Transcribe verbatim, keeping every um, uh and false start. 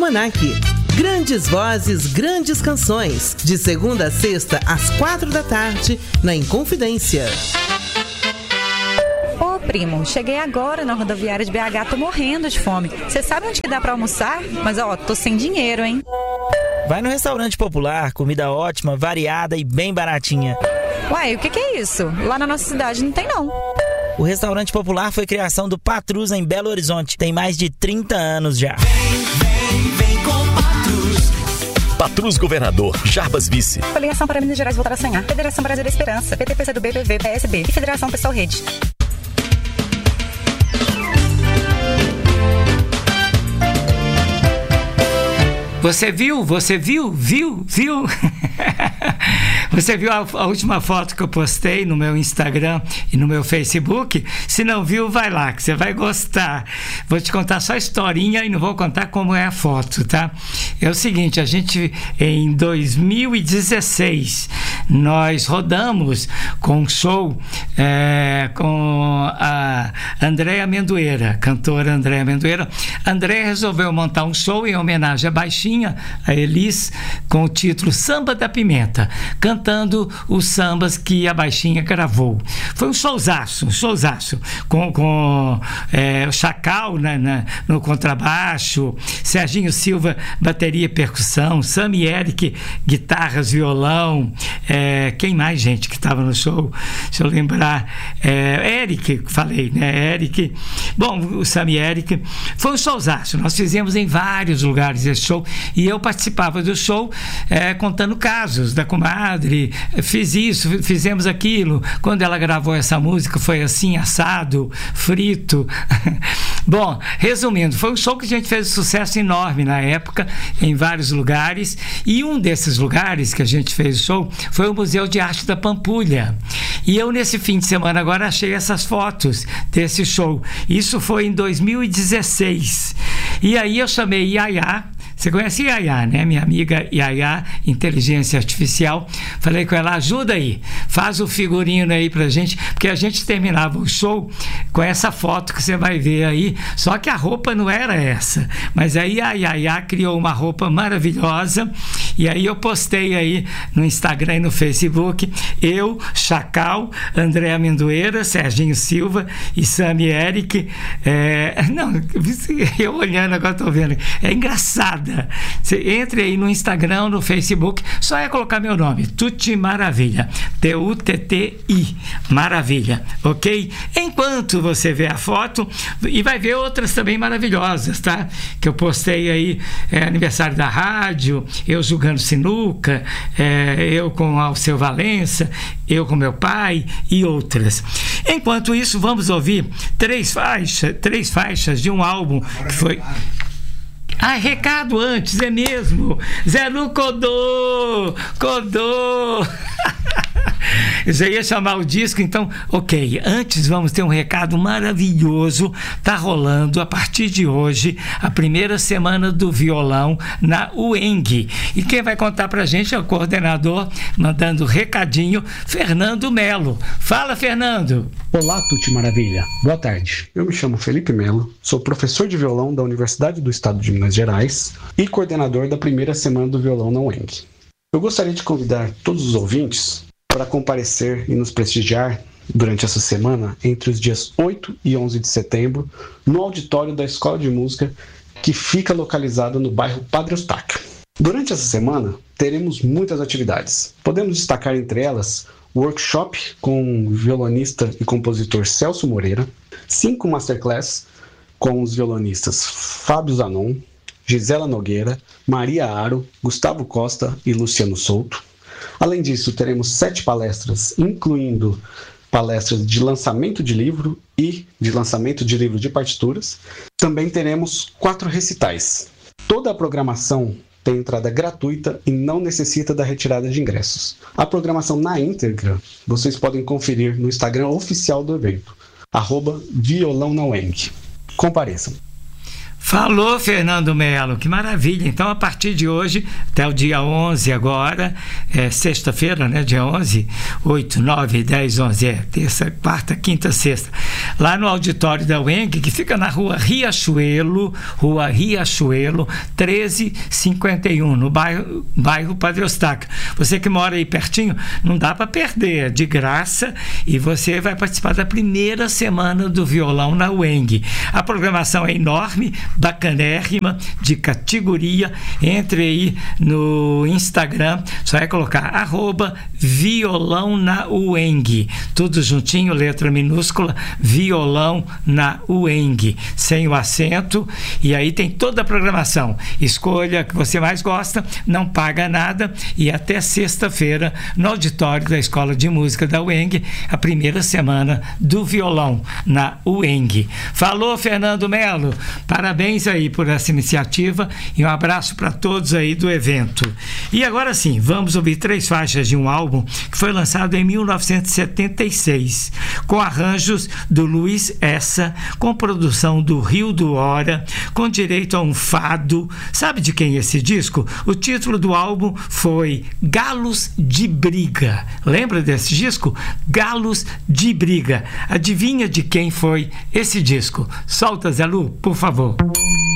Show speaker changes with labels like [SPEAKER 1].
[SPEAKER 1] Almanac. Grandes vozes, grandes canções. De segunda a sexta, às quatro da tarde, na Inconfidência.
[SPEAKER 2] Ô, primo, cheguei agora na rodoviária de B H, tô morrendo de fome. Você sabe onde que dá pra almoçar? Mas, ó, tô sem dinheiro, hein?
[SPEAKER 3] Vai no restaurante popular, comida ótima, variada e bem baratinha.
[SPEAKER 2] Uai, o que que é isso? Lá na nossa cidade não tem, não.
[SPEAKER 3] O restaurante popular foi criação do Patrus em Belo Horizonte. Tem mais de trinta anos já.
[SPEAKER 4] Vem, vem, vem com Patrus. Patrus Governador, Jarbas Vice.
[SPEAKER 2] Coligação para Minas Gerais voltar a sonhar. Federação Brasil da Esperança. P T, P C do B, P V, P S B e Federação Pessoal Rede.
[SPEAKER 5] Você viu? Você viu? Viu? Viu? Você viu a, a última foto que eu postei no meu Instagram e no meu Facebook? Se não viu, vai lá, que você vai gostar. Vou te contar só a historinha e não vou contar como é a foto, tá? É o seguinte, a gente, em dois mil e dezesseis, nós rodamos com um show é, com a Andréa Amendoeira, cantora Andréa Amendoeira. A Andréa resolveu montar um show em homenagem à Baixinha, a Elis, com o título Samba da Pimenta, cantando os sambas que a Baixinha gravou. Foi um showzaço, um showzaço, com, com é, o Chacal na, na, no contrabaixo, Serginho Silva, bateria e percussão, Sami Eric, guitarras, violão, é, quem mais, gente, que estava no show? Deixa eu lembrar, é, Eric, falei, né, Eric, bom, o Sami Eric, foi um showzaço, nós fizemos em vários lugares esse show, e eu participava do show é, contando casos da comadre, fiz isso, fizemos aquilo, quando ela gravou essa música foi assim, assado, frito. Bom, resumindo, foi um show que a gente fez um sucesso enorme na época, em vários lugares, e um desses lugares que a gente fez o show foi o Museu de Arte da Pampulha. E eu, nesse fim de semana agora, achei essas fotos desse show. Isso foi em dois mil e dezesseis. E aí eu chamei Yaya. Você conhece Yaya, né? Minha amiga Yaya, Inteligência Artificial. Falei com ela, ajuda aí, faz o figurino aí pra gente, porque a gente terminava o show com essa foto que você vai ver aí, só que a roupa não era essa. Mas aí a Yaya criou uma roupa maravilhosa, e aí eu postei aí no Instagram e no Facebook, eu, Chacal, André Amendoeira, Serginho Silva e Sami Eric. É, não, eu olhando agora tô vendo, é engraçado. Você entre aí no Instagram, no Facebook, só é colocar meu nome, Tuti Maravilha, T U T T I, Maravilha, ok? Enquanto você vê a foto, e vai ver outras também maravilhosas, tá? Que eu postei aí, é, aniversário da rádio, eu jogando sinuca, é, eu com Alceu Valença, eu com meu pai e outras. Enquanto isso, vamos ouvir três faixas, três faixas de um álbum que foi... Ah, recado antes, é mesmo. Zé Lu Codô, Codô. Eu já ia chamar o disco, então, ok. Antes vamos ter um recado maravilhoso. Tá rolando a partir de hoje a primeira semana do violão na U E N G. E quem vai contar pra gente é o coordenador, mandando recadinho, Fernando Melo. Fala, Fernando.
[SPEAKER 6] Olá, Tuti Maravilha. Boa tarde. Eu me chamo Felipe Melo, sou professor de violão da Universidade do Estado de Minas Gerais e coordenador da primeira semana do violão na U E N G. Eu gostaria de convidar todos os ouvintes para comparecer e nos prestigiar durante essa semana, entre os dias oito e onze de setembro, no auditório da Escola de Música, que fica localizado no bairro Padre Eustáquio. Durante essa semana, teremos muitas atividades. Podemos destacar entre elas o workshop com o violonista e compositor Celso Moreira, cinco masterclass com os violonistas Fábio Zanon, Gisela Nogueira, Maria Aro, Gustavo Costa e Luciano Souto. Além disso, teremos sete palestras, incluindo palestras de lançamento de livro e de lançamento de livro de partituras. Também teremos quatro recitais. Toda a programação tem entrada gratuita e não necessita da retirada de ingressos. A programação na íntegra vocês podem conferir no Instagram oficial do evento, arroba violão na U E N G. Compareçam.
[SPEAKER 5] Falou, Fernando Melo, que maravilha. Então, a partir de hoje, até o dia onze agora, é sexta-feira, né? Dia onze, oito, nove, dez, onze, é terça, quarta, quinta, sexta. Lá no auditório da U E N G, que fica na rua Riachuelo, rua Riachuelo, treze cinquenta e um, no bairro, bairro Padre Eustáquio. Você que mora aí pertinho, não dá para perder, é de graça, e você vai participar da primeira semana do violão na U E N G. A programação é enorme, bacanérrima, de categoria. Entre aí no Instagram, só é colocar arroba violão na U E N G, tudo juntinho, letra minúscula, violão na U E N G, sem o acento, e aí tem toda a programação. Escolha que você mais gosta, não paga nada, e até sexta-feira no auditório da Escola de Música da U E N G, a primeira semana do violão na U E N G. Falou, Fernando Melo, parabéns aí por essa iniciativa e um abraço para todos aí do evento. E agora sim, vamos ouvir três faixas de um álbum que foi lançado em mil novecentos e setenta e seis, com arranjos do Luiz Essa, com produção do Rio do Hora, com direito a um fado. Sabe de quem é esse disco? O título do álbum foi Galos de Briga. Lembra desse disco? Galos de Briga. Adivinha de quem foi esse disco? Solta, Zé Lu, por favor.